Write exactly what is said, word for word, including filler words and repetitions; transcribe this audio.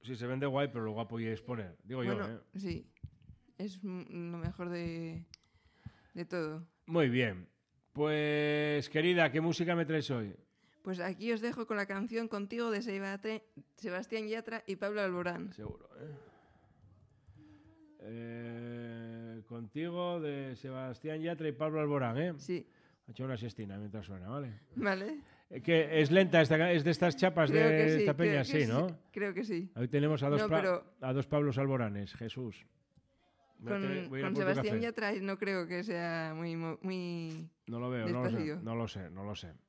Sí, se vende guay, pero lo guapo ya es poner. Digo bueno, yo, ¿eh? Sí, es lo mejor de, de todo. Muy bien. Pues, querida, ¿qué música me traes hoy? Pues aquí os dejo con la canción Contigo de Sebate- Sebastián Yatra y Pablo Alborán. Seguro, ¿eh? Eh, Contigo de Sebastián Yatra y Pablo Alborán, ¿eh? Sí, Ha hecho una siestina mientras suena, ¿vale? ¿vale? Eh, Que es lenta, esta, es de estas chapas Creo de que sí, esta peña, creo que sí, ¿no? Creo que sí. Hoy tenemos a dos, No, pra- pero- a dos Pablos Alboranes, Jesús. Voy a Con, tener- voy a ir a con por tu Sebastián café. Yatra no creo que sea muy, mo- muy No lo veo, no lo sé, desparecido. no lo sé, no lo sé.